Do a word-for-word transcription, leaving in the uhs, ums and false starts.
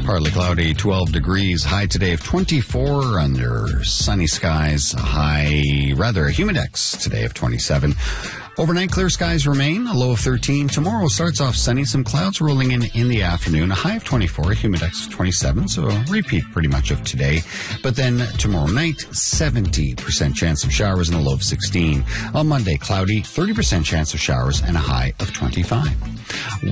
Partly cloudy, twelve degrees, high today of twenty-four, under sunny skies, a high, rather a humidex today of twenty-seven. Overnight, clear skies remain, a low of thirteen. Tomorrow starts off sunny, some clouds rolling in in the afternoon, a high of twenty-four, a humidex of twenty-seven, so a repeat pretty much of today. But then tomorrow night, seventy percent chance of showers and a low of sixteen. On Monday, cloudy, thirty percent chance of showers and a high of twenty-five.